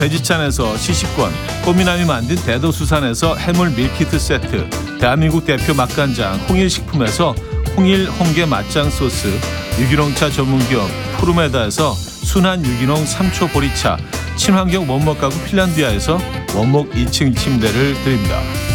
베지찬에서 시식권, 꽃미남이 만든 대도수산에서 해물 밀키트 세트, 대한민국 대표 맛간장 홍일식품에서 홍일 홍게 맛장 소스, 유기농차 전문기업 푸르메다에서 순한 유기농 삼초 보리차, 친환경 원목 가구 핀란디아에서 원목 2층 침대를 드립니다.